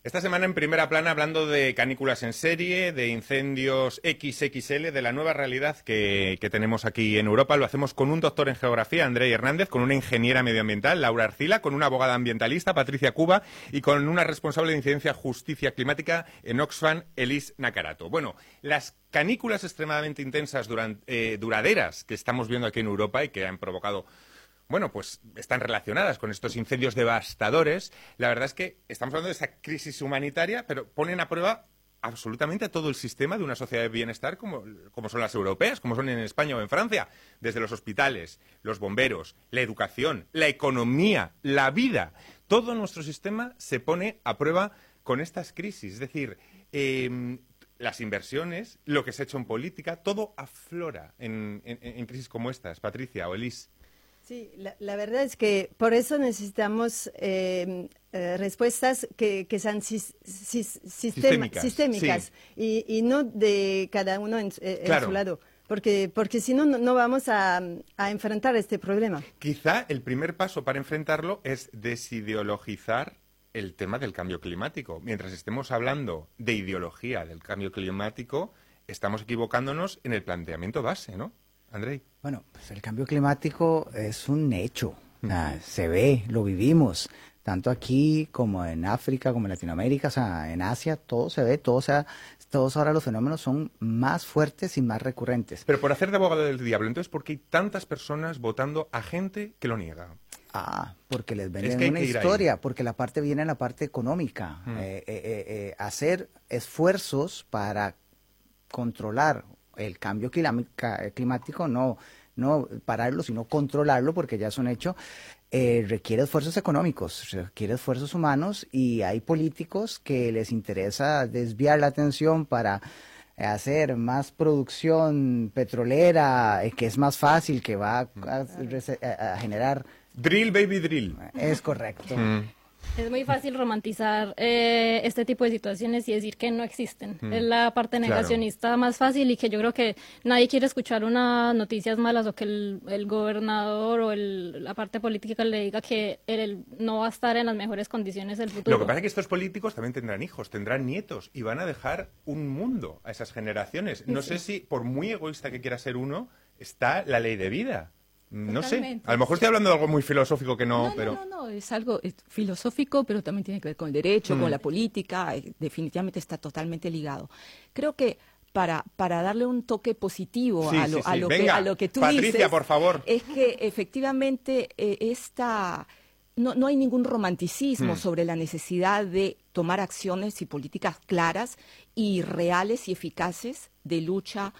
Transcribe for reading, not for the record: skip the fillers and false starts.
Esta semana en Primera Plana hablando de canículas en serie, de incendios XXL, de la nueva realidad que tenemos aquí en Europa. Lo hacemos con un doctor en geografía, Andrei Hernández, con una ingeniera medioambiental, Laura Arcila, con una abogada ambientalista, Patricia Cuba, y con una responsable de incidencia justicia climática en Oxfam, Elise Nakarato. Bueno, las canículas extremadamente intensas, duraderas, que estamos viendo aquí en Europa y que han provocado... Bueno, pues están relacionadas con estos incendios devastadores. La verdad es que estamos hablando de esa crisis humanitaria, pero ponen a prueba absolutamente todo el sistema de una sociedad de bienestar como son las europeas, como son en España o en Francia, desde los hospitales, los bomberos, la educación, la economía, la vida. Todo nuestro sistema se pone a prueba con estas crisis. Es decir, las inversiones, lo que se ha hecho en política, todo aflora en crisis como estas. Patricia o Elise. Sí, la verdad es que por eso necesitamos respuestas que sean sistémicas sí. y no de cada uno en su lado, porque si no, no vamos a enfrentar este problema. Quizá el primer paso para enfrentarlo es desideologizar el tema del cambio climático. Mientras estemos hablando de ideología del cambio climático, estamos equivocándonos en el planteamiento base, ¿no? Andrei. Bueno, pues el cambio climático es un hecho, se ve, lo vivimos, tanto aquí como en África, como en Latinoamérica, o sea, en Asia, todo se ve, todos ahora los fenómenos son más fuertes y más recurrentes. Pero por hacer de abogado del diablo, entonces, ¿por qué hay tantas personas votando a gente que lo niega? Porque les venden una historia, porque la parte viene en la parte económica, hacer esfuerzos para controlar el cambio climático, no pararlo, sino controlarlo, porque ya es un hecho, requiere esfuerzos económicos, requiere esfuerzos humanos, y hay políticos que les interesa desviar la atención para hacer más producción petrolera, que es más fácil, que va a generar... Drill, baby, drill. Es correcto. Es muy fácil romantizar este tipo de situaciones y decir que no existen. Es la parte negacionista más fácil, y que yo creo que nadie quiere escuchar unas noticias malas, o que el gobernador o la parte política le diga que él no va a estar en las mejores condiciones del futuro. Lo que pasa es que estos políticos también tendrán hijos, tendrán nietos, y van a dejar un mundo a esas generaciones. No sé si, por muy egoísta que quiera ser uno, está la ley de vida. No sé, a lo mejor estoy hablando de algo muy filosófico que no, pero... No, es algo filosófico, pero también tiene que ver con el derecho, con la política, definitivamente está totalmente ligado. Creo que para darle un toque positivo a lo que tú Patricia, dices, por favor. Es que efectivamente no hay ningún romanticismo sobre la necesidad de tomar acciones y políticas claras y reales y eficaces de lucha